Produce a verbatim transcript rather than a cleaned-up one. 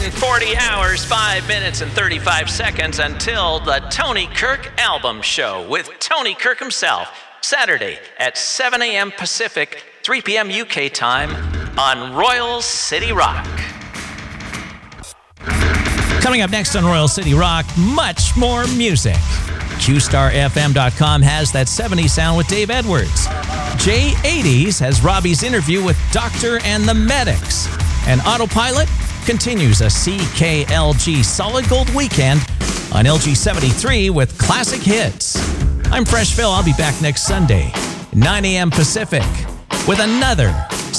forty hours, five minutes, and thirty-five seconds until the Tony Kirk Album Show with Tony Kirk himself, Saturday at seven a.m. Pacific, three p.m. U K time on Royal City Rock. Coming up next on Royal City Rock, much more music. Q Star F M dot com has that seventies sound with Dave Edwards. J eighties has Robbie's interview with Doctor and the Medics. And Autopilot continues a C K L G Solid Gold weekend on L G seventy-three with classic hits. I'm Fresh Phil. I'll be back next Sunday, nine a.m. Pacific, with another